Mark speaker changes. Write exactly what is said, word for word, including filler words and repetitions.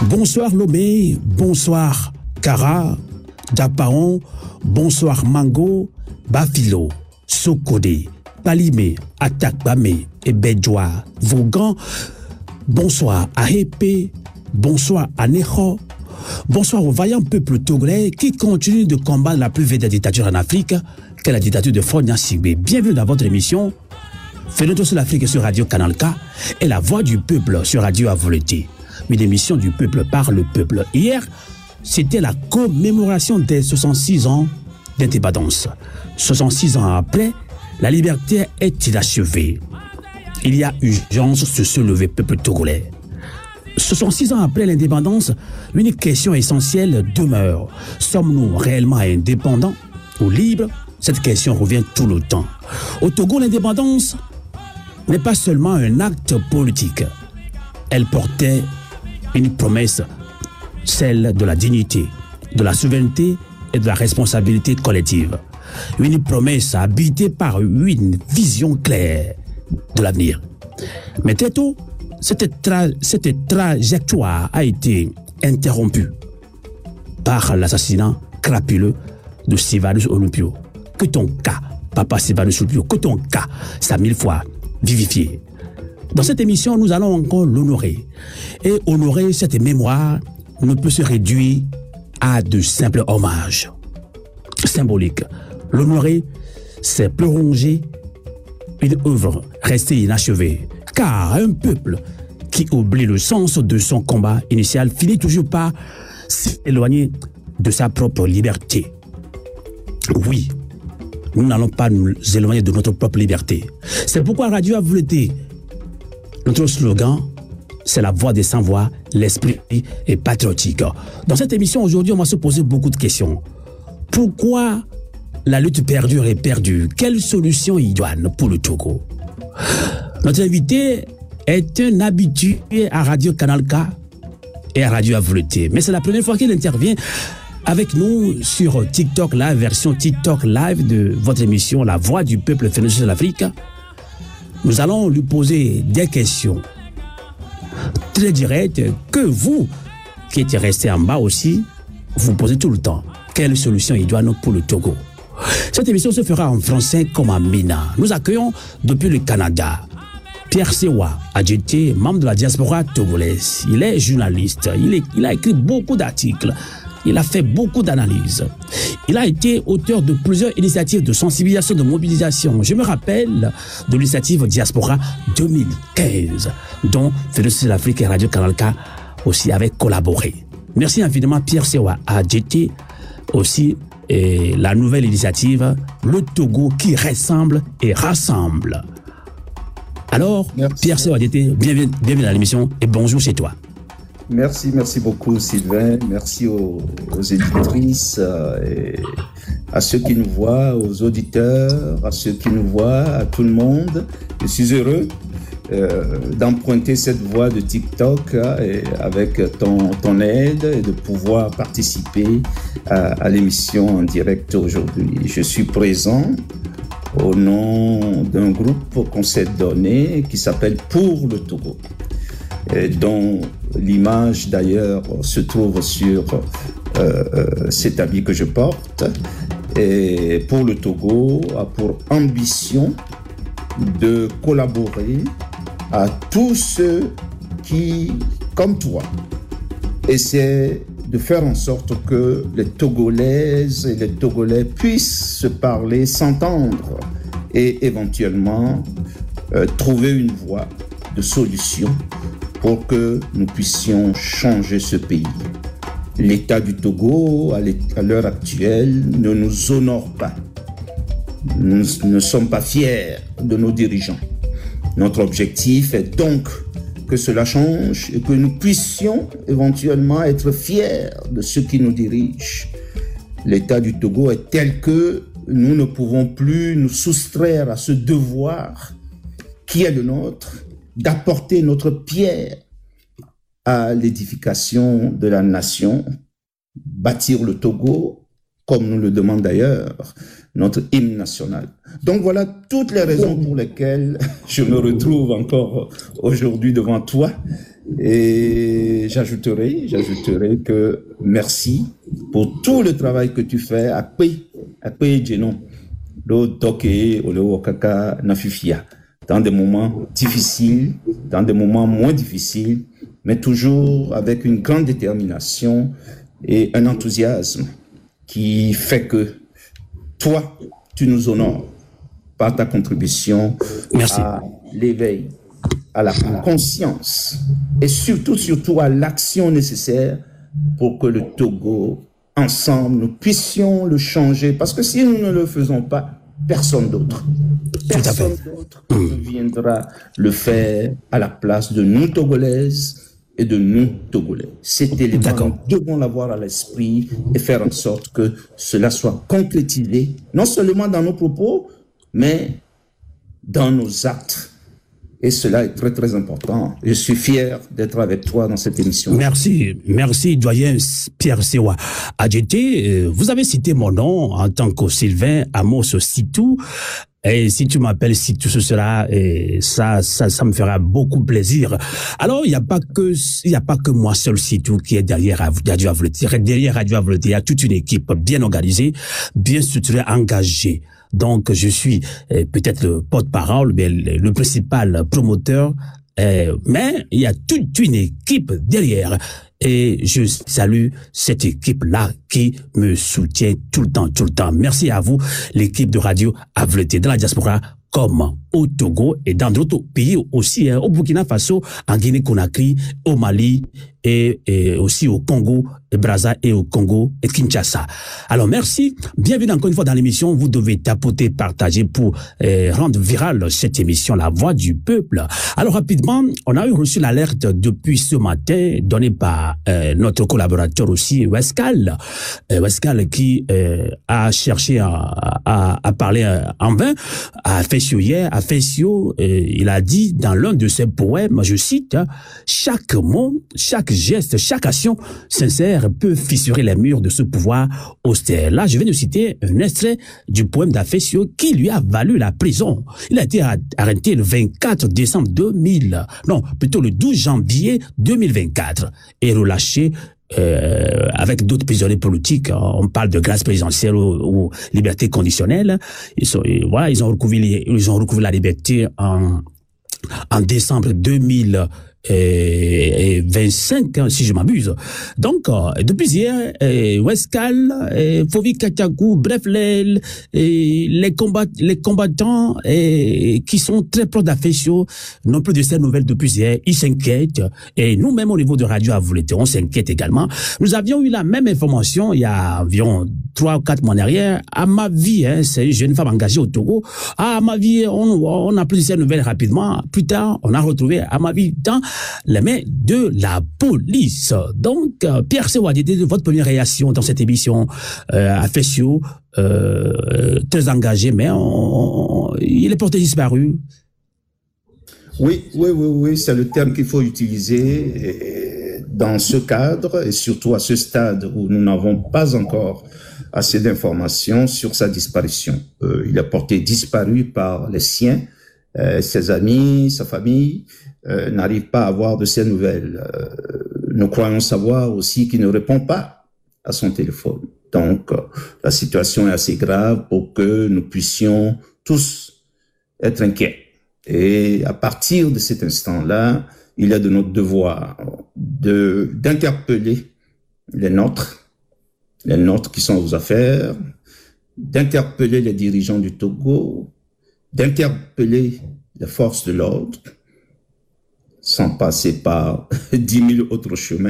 Speaker 1: Bonsoir Lomé, bonsoir Kara, Dapaon, bonsoir Mango, Bafilo, Sokode, Palimé, Atakbame et Bedjoa, Vaugan, bonsoir à Hépé, bonsoir à Neho, bonsoir au vaillant peuple togolais qui continue de combattre la plus vieille dictature en Afrique, qu'est la dictature de Faure Gnassingbé. Bienvenue dans votre émission Fenêtre sur l'Afrique sur Radio Canal K et La Voix du Peuple sur Radio Avolete. Une émission du peuple par le peuple. Hier, c'était la commémoration des soixante-six ans d'indépendance. soixante-six ans après, la liberté est inachevée. Il y a urgence de se lever, peuple togolais. soixante-six ans après l'indépendance, une question essentielle demeure. Sommes-nous réellement indépendants ou libres? Cette question revient tout le temps. Au Togo, l'indépendance n'est pas seulement un acte politique. Elle portait une promesse, celle de la dignité, de la souveraineté et de la responsabilité collective. Une promesse habitée par une vision claire de l'avenir. Mais très tôt, cette, tra cette trajectoire a été interrompue par l'assassinat crapuleux de Sylvanus Olympio. Que ton cas, papa Sylvanus Olympio, que ton cas, ça mille fois vivifié. Dans cette émission, nous allons encore l'honorer. Et honorer cette mémoire ne peut se réduire à de simples hommages symboliques. L'honorer, c'est prolonger une œuvre restée inachevée. Car un peuple qui oublie le sens de son combat initial finit toujours par s'éloigner de sa propre liberté. Oui, nous n'allons pas nous éloigner de notre propre liberté. C'est pourquoi Radio Avolete, notre slogan, c'est la voix des sans-voix, l'esprit est patriotique. Dans cette émission, aujourd'hui, on va se poser beaucoup de questions. Pourquoi la lutte perdure est perdue? Quelle solution idoine pour le Togo? Notre invité est un habitué à Radio Canal K et à Radio Avolete. Mais c'est la première fois qu'il intervient avec nous sur TikTok Live, version TikTok Live de votre émission La Voix du Peuple Fenêtre de l'Afrique. Nous allons lui poser des questions très directes que vous, qui êtes resté en bas aussi, vous posez tout le temps. Quelle solution idoine pour le Togo? Cette émission se fera en français comme en mina. Nous accueillons depuis le Canada Pierre Sewa Adjete, membre de la diaspora togolaise. Il est journaliste, il, est, il a écrit beaucoup d'articles, il a fait beaucoup d'analyses. Il a été auteur de plusieurs initiatives de sensibilisation, de mobilisation. Je me rappelle de l'initiative Diaspora deux mille quinze, dont Fenêtre sur l'Afrique et Radio Canal K aussi avaient collaboré. Merci infiniment Pierre Sewa Adjete, aussi et la nouvelle initiative Le Togo qui ressemble et rassemble. Alors, merci. Pierre Sewa Adjete, bienvenue, bienvenue à l'émission et bonjour chez toi.
Speaker 2: Merci, merci beaucoup Sylvain, merci aux, aux éditrices, euh, et à ceux qui nous voient, aux auditeurs, à ceux qui nous voient, à tout le monde. Je suis heureux euh, d'emprunter cette voie de TikTok hein, et avec ton, ton aide et de pouvoir participer à, à l'émission en direct aujourd'hui. Je suis présent au nom d'un groupe qu'on s'est donné qui s'appelle Pour le Togo, et dont l'image d'ailleurs se trouve sur euh, euh, cet habit que je porte. Et Pour le Togo a pour ambition de collaborer à tous ceux qui, comme toi, essaient de faire en sorte que les Togolaises et les Togolais puissent se parler, s'entendre et éventuellement euh, trouver une voie de solution pour que nous puissions changer ce pays. L'État du Togo, à l'heure actuelle, ne nous honore pas. Nous ne sommes pas fiers de nos dirigeants. Notre objectif est donc que cela change et que nous puissions éventuellement être fiers de ceux qui nous dirigent. L'État du Togo est tel que nous ne pouvons plus nous soustraire à ce devoir qui est le nôtre, d'apporter notre pierre à l'édification de la nation, bâtir le Togo, comme nous le demande d'ailleurs notre hymne national. Donc voilà toutes les raisons pour lesquelles je me retrouve encore aujourd'hui devant toi Et j'ajouterai, j'ajouterai que merci pour tout le travail que tu fais à Kwe, à Kwe Djenon, le Toke, le Wakaka, Nafifia, dans des moments difficiles, dans des moments moins difficiles, mais toujours avec une grande détermination et un enthousiasme qui fait que toi, tu nous honores par ta contribution
Speaker 1: Merci.
Speaker 2: à l'éveil, à la conscience et surtout, surtout à l'action nécessaire pour que le Togo, ensemble, nous puissions le changer. Parce que si nous ne le faisons pas, personne d'autre, personne d'autre ne viendra le faire à la place de nous Togolaises et de nous Togolais. Cet élément, nous devons l'avoir à l'esprit et faire en sorte que cela soit concrétisé, non seulement dans nos propos, mais dans nos actes. Et cela est très, très important. Je suis fier d'être avec toi dans cette émission.
Speaker 1: Merci. Merci, doyen Pierre Sewa Adjeté. Vous avez cité mon nom en tant que Sylvain Amos Sitou. Et si tu m'appelles Sitou, ce sera, et ça, ça, ça me fera beaucoup plaisir. Alors, il n'y a pas que, il n'y a pas que moi seul Sitou qui est derrière Radio Avleté. Derrière Radio Avleté, il y a toute une équipe bien organisée, bien structurée, engagée. Donc, je suis euh, peut-être le porte-parole, mais le, le principal promoteur, euh, mais il y a toute une équipe derrière. Et je salue cette équipe-là qui me soutient tout le temps, tout le temps. Merci à vous, l'équipe de Radio Avleté, dans la diaspora, comme au Togo et dans d'autres pays aussi, hein, au Burkina Faso, en Guinée-Conakry, au Mali et, et aussi au Congo, et Brazza et au Congo et Kinshasa. Alors merci, bienvenue encore une fois dans l'émission. Vous devez tapoter, partager pour euh, rendre virale cette émission, La Voix du Peuple. Alors rapidement, on a eu reçu l'alerte depuis ce matin donnée par euh, notre collaborateur aussi, Wescal, euh, Wescal qui euh, a cherché à, à, à parler euh, en vain à Fessio hier, à Fessio, euh, il a dit dans l'un de ses poèmes, je cite, hein, chaque mot, chaque geste, chaque action sincère peut fissurer les murs de ce pouvoir austère. Là, je viens de citer un extrait du poème d'Afessio qui lui a valu la prison. Il a été arrêté le vingt-quatre décembre deux mille, non, plutôt le douze janvier deux mille vingt-quatre et relâché Euh, avec d'autres prisonniers politiques. On parle de grâce présidentielle ou, ou liberté conditionnelle. Ils sont, et voilà, ils ont recouvré, ils ont recouvré la liberté en, en décembre deux mille vingt-cinq, hein, si je m'abuse. Donc, euh, depuis hier, euh, Wescal, euh, Fovi Katiakou, bref, les, les, les, combat, les combattants euh, qui sont très proches d'Afessio n'ont plus de ces nouvelles depuis hier. Ils s'inquiètent. Et nous-mêmes, au niveau de Radio Avleté, on s'inquiète également. Nous avions eu la même information il y a environ trois ou quatre mois derrière. À ma vie, hein, c'est une jeune femme engagée au Togo. À ma vie, on, on a plus de ces nouvelles rapidement. Plus tard, on a retrouvé à ma vie dans les mains de la police. Donc, euh, Pierre Sewa Adjeté, votre première réaction dans cette émission euh, à Fessio, euh, très engagé, mais on, on, il est porté disparu.
Speaker 2: Oui, oui, oui, oui, c'est le terme qu'il faut utiliser dans ce cadre et surtout à ce stade où nous n'avons pas encore assez d'informations sur sa disparition. Euh, il est porté disparu par les siens, euh, ses amis, sa famille. Euh, n'arrive pas à avoir de ces nouvelles. Euh, nous croyons savoir aussi qu'il ne répond pas à son téléphone. Donc, euh, la situation est assez grave pour que nous puissions tous être inquiets. Et à partir de cet instant-là, il est de notre devoir de, d'interpeller les nôtres, les nôtres qui sont aux affaires, d'interpeller les dirigeants du Togo, d'interpeller les forces de l'ordre, sans passer par dix mille autres chemins.